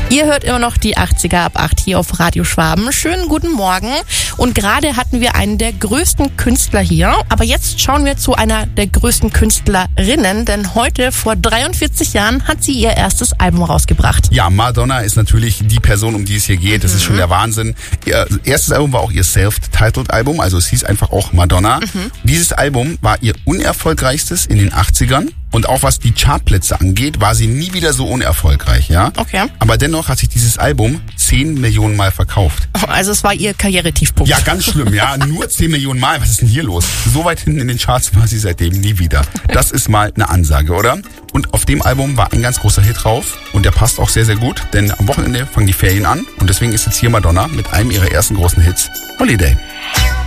Ihr hört immer noch die 80er ab 8 hier auf Radio Schwaben. Schönen guten Morgen. Und gerade hatten wir einen der größten Künstler hier. Aber jetzt schauen wir zu einer der größten Künstlerinnen. Denn heute, vor 43 Jahren, hat sie ihr erstes Album rausgebracht. Ja, Madonna ist natürlich die Person, um die es hier geht. Das ist schon der Wahnsinn. Ihr erstes Album war auch ihr Self-Titled-Album. Also es hieß einfach auch Madonna. Dieses Album war ihr unerfolgreichstes in den 80ern. Und auch was die Chartplätze angeht, war sie nie wieder so unerfolgreich, ja? Okay. Aber dennoch hat sich dieses Album 10 Millionen Mal verkauft. Also es war ihr Karrieretiefpunkt. Ja, ganz schlimm, ja. Nur 10 Millionen Mal. Was ist denn hier los? So weit hinten in den Charts war sie seitdem nie wieder. Das ist mal eine Ansage, oder? Und auf dem Album war ein ganz großer Hit drauf. Und der passt auch sehr, sehr gut. Denn am Wochenende fangen die Ferien an. Und deswegen ist jetzt hier Madonna mit einem ihrer ersten großen Hits, Holiday.